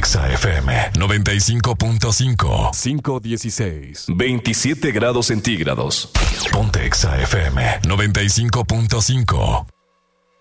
Exa FM 95.5. 5:16. 27 grados centígrados. Ponte Exa FM 95.5.